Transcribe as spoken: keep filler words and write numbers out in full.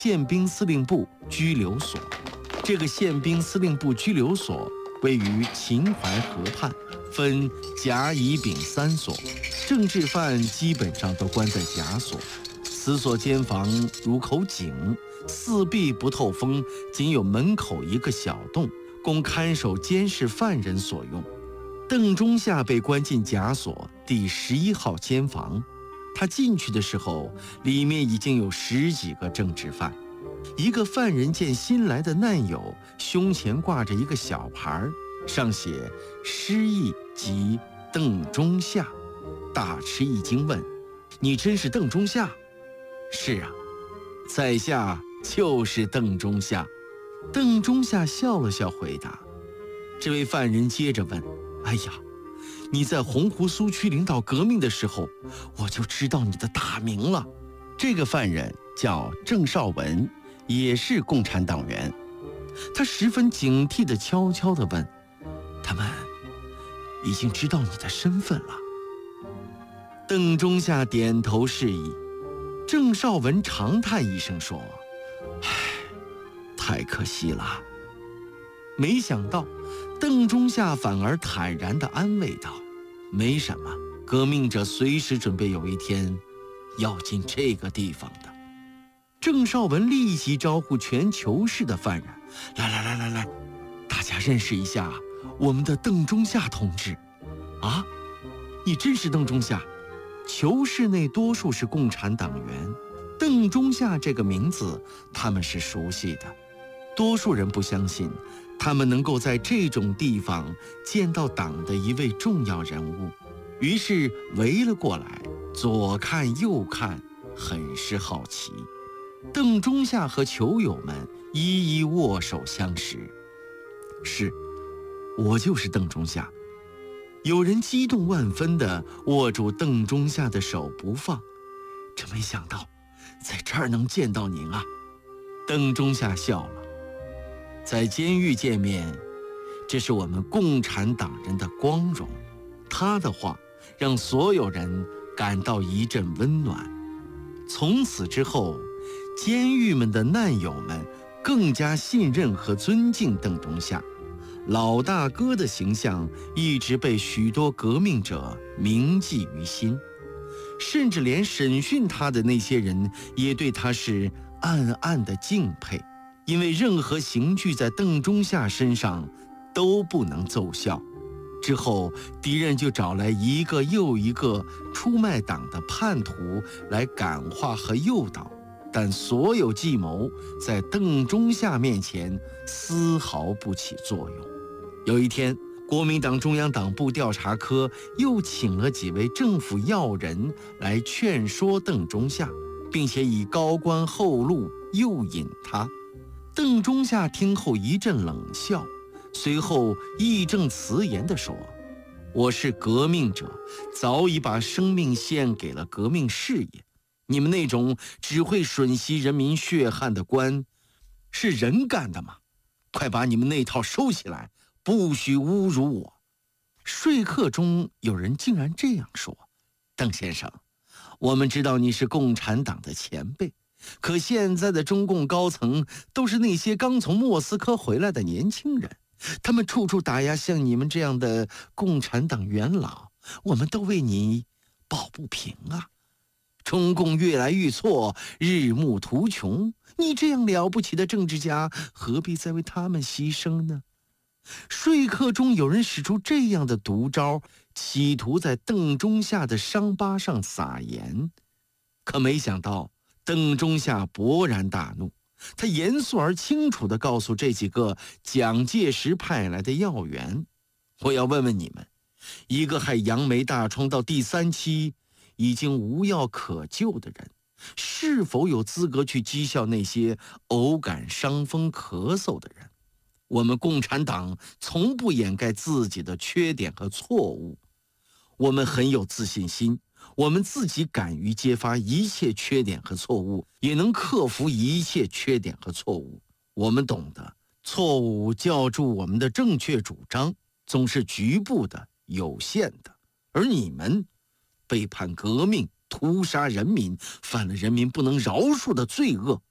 宪兵司令部拘留所。这个宪兵司令部拘留所位于秦淮河畔，分甲、乙、丙三所，政治犯基本上都关在甲所。此所监房如口井，四壁不透风，仅有门口一个小洞，供看守监视犯人所用。邓中夏被关进甲所第十一号监房，他进去的时候，里面已经有十几个政治犯。一个犯人见新来的难友，胸前挂着一个小牌，上写失忆及邓中夏，大吃一惊，问：“你真是邓中夏？”“是啊，在下就是邓中夏。”邓中夏笑了笑回答。这位犯人接着问：“哎呀，你在洪湖苏区领导革命的时候，我就知道你的大名了。”这个犯人叫郑绍文，也是共产党员。他十分警惕地悄悄地问：“他们已经知道你的身份了？”邓中夏点头示意。郑绍文长叹一声说：“唉，太可惜了。”没想到邓中夏反而坦然地安慰道：“没什么，革命者随时准备有一天要进这个地方的。”郑绍文立即招呼全囚室的犯人：“来来来来来，大家认识一下我们的邓中夏同志。”“啊，你真是邓中夏？”囚室内多数是共产党员，邓中夏这个名字他们是熟悉的。多数人不相信他们能够在这种地方见到党的一位重要人物，于是围了过来，左看右看，很是好奇。邓中夏和囚友们一一握手相识。“是，我就是邓中夏。”有人激动万分地握住邓中夏的手不放。“真没想到在这儿能见到您啊！”邓中夏笑了。“在监狱见面，这是我们共产党人的光荣。”他的话让所有人感到一阵温暖。从此之后，监狱们的难友们更加信任和尊敬邓中夏。老大哥的形象一直被许多革命者铭记于心，甚至连审讯他的那些人也对他是暗暗的敬佩，因为任何刑具在邓中夏身上都不能奏效。之后，敌人就找来一个又一个出卖党的叛徒来感化和诱导，但所有计谋在邓中夏面前丝毫不起作用。有一天，国民党中央党部调查科又请了几位政府要人来劝说邓中夏，并且以高官厚禄诱引他。邓中夏听后一阵冷笑，随后义正辞严地说：“我是革命者，早已把生命献给了革命事业。你们那种只会吮吸人民血汗的官，是人干的吗？快把你们那套收起来，不许侮辱我！”说客中有人竟然这样说：“邓先生，我们知道你是共产党的前辈，可现在的中共高层都是那些刚从莫斯科回来的年轻人，他们处处打压像你们这样的共产党元老，我们都为你抱不平啊！中共越来愈错，日暮途穷，你这样了不起的政治家，何必再为他们牺牲呢？”说客中有人使出这样的毒招，企图在邓中夏的伤疤上撒盐。可没想到邓中夏勃然大怒，他严肃而清楚地告诉这几个蒋介石派来的要员：“我要问问你们，一个害杨梅大疮到第三期已经无药可救的人，是否有资格去讥笑那些偶感伤风咳嗽的人？我们共产党从不掩盖自己的缺点和错误，我们很有自信心，我们自己敢于揭发一切缺点和错误，也能克服一切缺点和错误。我们懂得错误叫住我们的正确主张总是局部的、有限的，而你们背叛革命，屠杀人民，犯了人民不能饶恕的罪恶，